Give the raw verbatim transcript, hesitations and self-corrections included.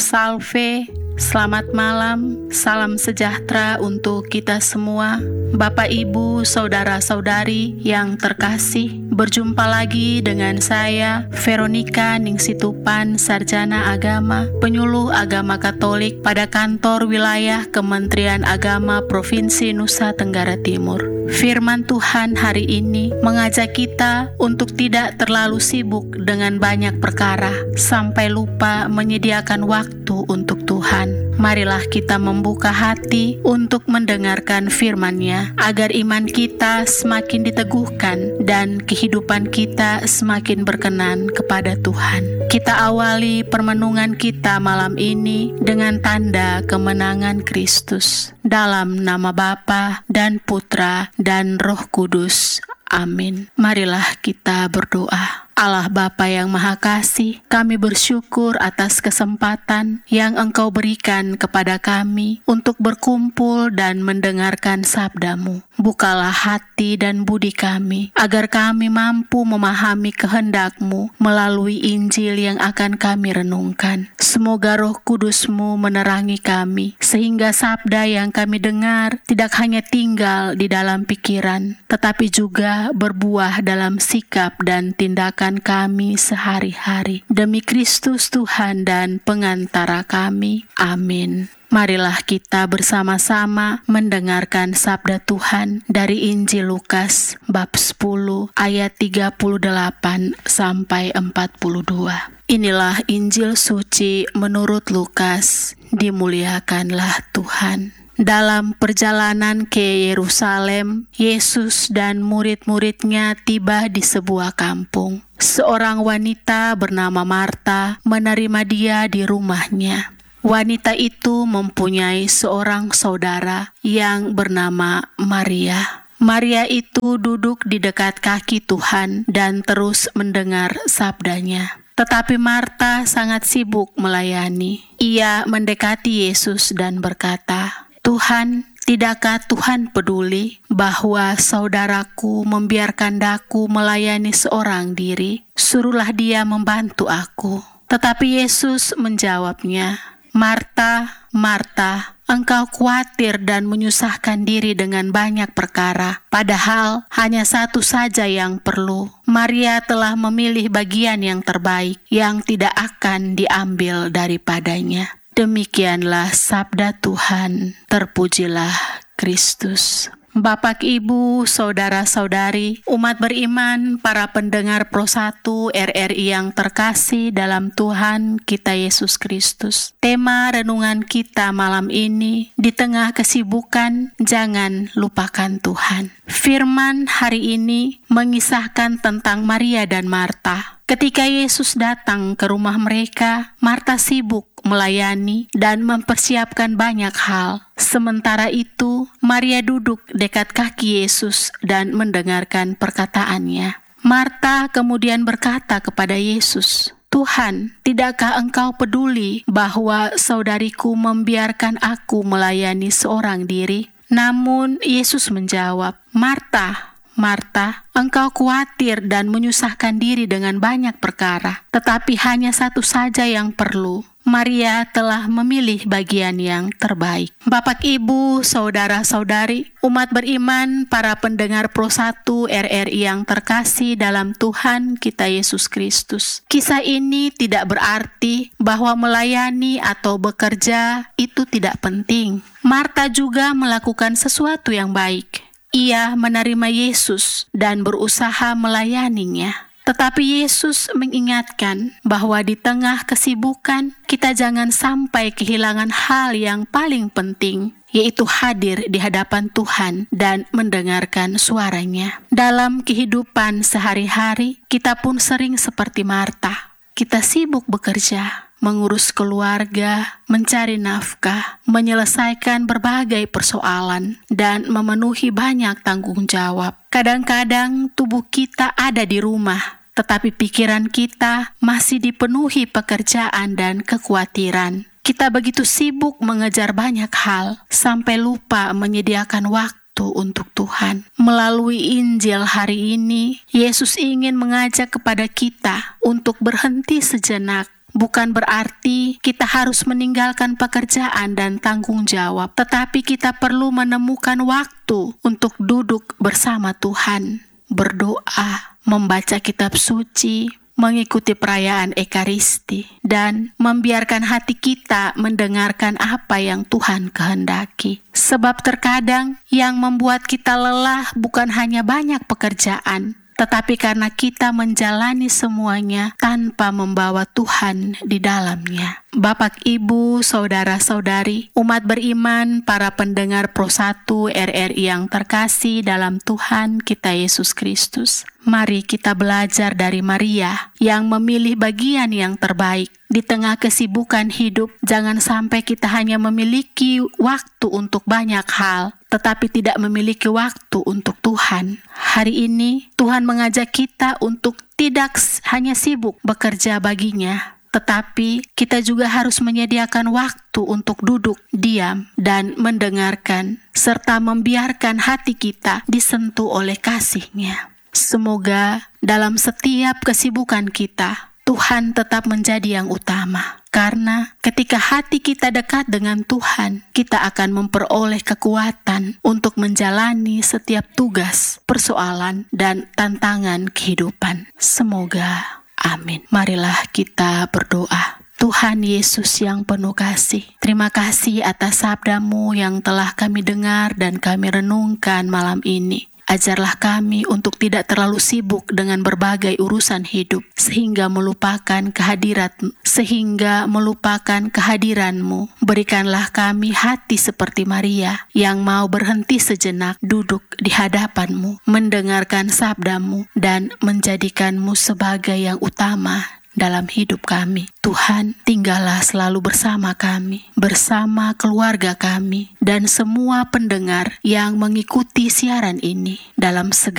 Salve, selamat malam, salam sejahtera untuk kita semua. Bapak, Ibu, Saudara-saudari yang terkasih, berjumpa lagi dengan saya, Veronica Ningsitupan, Sarjana Agama, Penyuluh Agama Katolik pada kantor wilayah Kementerian Agama Provinsi Nusa Tenggara Timur. Firman Tuhan hari ini mengajak kita untuk tidak terlalu sibuk dengan banyak perkara sampai lupa menyediakan waktu untuk Tuhan. Marilah kita membuka hati untuk mendengarkan firman-Nya agar iman kita semakin diteguhkan dan kehidupan kita semakin berkenan kepada Tuhan. Kita awali permenungan kita malam ini dengan tanda kemenangan Kristus. Dalam nama Bapa dan Putra dan Roh Kudus. Amin. Marilah kita berdoa. Allah Bapa yang Maha Kasih, kami bersyukur atas kesempatan yang Engkau berikan kepada kami untuk berkumpul dan mendengarkan sabda-Mu. Bukalah hati dan budi kami, agar kami mampu memahami kehendak-Mu melalui Injil yang akan kami renungkan. Semoga Roh Kudus-Mu menerangi kami, sehingga sabda yang kami dengar tidak hanya tinggal di dalam pikiran, tetapi juga berbuah dalam sikap dan tindakan kami sehari-hari. Demi Kristus Tuhan dan pengantara kami. Amin. Marilah kita bersama-sama mendengarkan sabda Tuhan dari Injil Lukas bab sepuluh ayat tiga puluh delapan sampai empat puluh dua. Inilah Injil suci menurut Lukas. Dimuliakanlah Tuhan. Dalam perjalanan ke Yerusalem, Yesus dan murid-muridnya tiba di sebuah kampung. Seorang wanita bernama Marta menerima dia di rumahnya. Wanita itu mempunyai seorang saudara yang bernama Maria. Maria itu duduk di dekat kaki Tuhan dan terus mendengar sabdanya. Tetapi Marta sangat sibuk melayani. Ia mendekati Yesus dan berkata, "Tuhan, tidakkah Tuhan peduli bahwa saudaraku membiarkan daku melayani seorang diri? Suruhlah dia membantu aku." Tetapi Yesus menjawabnya, "Marta, Marta, engkau khawatir dan menyusahkan diri dengan banyak perkara, padahal hanya satu saja yang perlu. Maria telah memilih bagian yang terbaik, yang tidak akan diambil daripadanya." Demikianlah sabda Tuhan. Terpujilah Kristus. Bapak, Ibu, Saudara-saudari, umat beriman, para pendengar Pro satu R R I yang terkasih dalam Tuhan kita Yesus Kristus. Tema renungan kita malam ini, di tengah kesibukan, jangan lupakan Tuhan. Firman hari ini mengisahkan tentang Maria dan Marta. Ketika Yesus datang ke rumah mereka, Marta sibuk melayani dan mempersiapkan banyak hal. Sementara itu, Maria duduk dekat kaki Yesus dan mendengarkan perkataannya. Marta kemudian berkata kepada Yesus, "Tuhan, tidakkah Engkau peduli bahwa saudariku membiarkan aku melayani seorang diri?" Namun Yesus menjawab, "Marta, Marta, engkau khawatir dan menyusahkan diri dengan banyak perkara, tetapi hanya satu saja yang perlu. Maria telah memilih bagian yang terbaik." Bapak, Ibu, Saudara-saudari, umat beriman, para pendengar Pro satu R R I yang terkasih dalam Tuhan kita Yesus Kristus. Kisah ini tidak berarti bahwa melayani atau bekerja itu tidak penting. Marta juga melakukan sesuatu yang baik. Ia menerima Yesus dan berusaha melayaninya. Tetapi Yesus mengingatkan bahwa di tengah kesibukan, kita jangan sampai kehilangan hal yang paling penting, yaitu hadir di hadapan Tuhan dan mendengarkan suaranya. Dalam kehidupan sehari-hari, kita pun sering seperti Marta. Kita sibuk bekerja, mengurus keluarga, mencari nafkah, menyelesaikan berbagai persoalan, dan memenuhi banyak tanggung jawab. Kadang-kadang tubuh kita ada di rumah, tetapi pikiran kita masih dipenuhi pekerjaan dan kekhawatiran. Kita begitu sibuk mengejar banyak hal, sampai lupa menyediakan waktu untuk Tuhan. Melalui Injil hari ini, Yesus ingin mengajak kepada kita untuk berhenti sejenak bukan berarti kita harus meninggalkan pekerjaan dan tanggung jawab, tetapi kita perlu menemukan waktu untuk duduk bersama Tuhan, berdoa, membaca kitab suci, mengikuti perayaan Ekaristi, dan membiarkan hati kita mendengarkan apa yang Tuhan kehendaki. Sebab terkadang yang membuat kita lelah bukan hanya banyak pekerjaan, tetapi karena kita menjalani semuanya tanpa membawa Tuhan di dalamnya. Bapak, Ibu, Saudara-saudari, umat beriman, para pendengar Pro satu R R I yang terkasih dalam Tuhan kita Yesus Kristus, mari kita belajar dari Maria yang memilih bagian yang terbaik. Di tengah kesibukan hidup, jangan sampai kita hanya memiliki waktu untuk banyak hal, tetapi tidak memiliki waktu untuk Tuhan. Hari ini, Tuhan mengajak kita untuk tidak hanya sibuk bekerja baginya, tetapi kita juga harus menyediakan waktu untuk duduk, diam, dan mendengarkan, serta membiarkan hati kita disentuh oleh kasih-Nya. Semoga dalam setiap kesibukan kita, Tuhan tetap menjadi yang utama. Karena ketika hati kita dekat dengan Tuhan, kita akan memperoleh kekuatan untuk menjalani setiap tugas, persoalan, dan tantangan kehidupan. Semoga. Amin. Marilah kita berdoa. Tuhan Yesus yang penuh kasih, terima kasih atas sabda-Mu yang telah kami dengar dan kami renungkan malam ini. Ajarlah kami untuk tidak terlalu sibuk dengan berbagai urusan hidup, sehingga melupakan kehadirat, sehingga melupakan kehadiran-Mu. Berikanlah kami hati seperti Maria, yang mau berhenti sejenak, duduk di hadapan-Mu, mendengarkan sabda-Mu, dan menjadikan-Mu sebagai yang utama dalam hidup kami. Tuhan, tinggallah selalu bersama kami, bersama keluarga kami, dan semua pendengar yang mengikuti siaran ini dalam segala